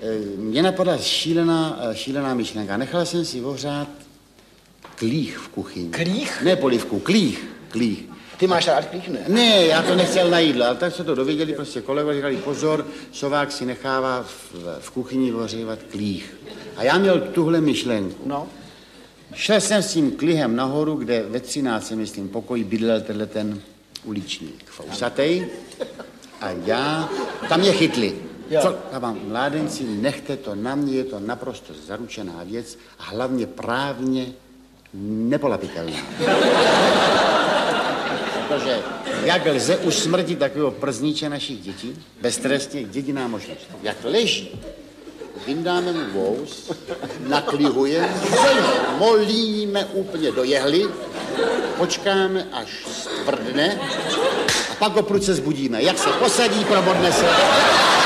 Mě napadla šílená myšlenka. Nechal jsem si ohřát klích v kuchyni. Klích? Ne polivku, klích. Ty máš rád klích, ne? Ne, já to nechtěl na jídlo, ale tak se to dověděli prostě kolegové, říkali pozor, Sovák si nechává v kuchyni ohřívat klích. A já měl tuhle myšlenku. No. Šel jsem s tím klihem nahoru, kde ve 13, myslím, pokoji bydlel tenhle ten uličník fousatej. A já, tam mě chytli. Co? Já vám, mládenci, nechte to na mě, je to naprosto zaručená věc a hlavně právně nepolapitelná. Protože jak lze usmrtit takového przníče našich dětí? Beztrestně, jediná možnost. Jak leží, vyndáme mu vous, naklihujeme, molíme úplně do jehly, počkáme, až stvrdne a pak ho prudce zbudíme. Jak se posadí, probodne se.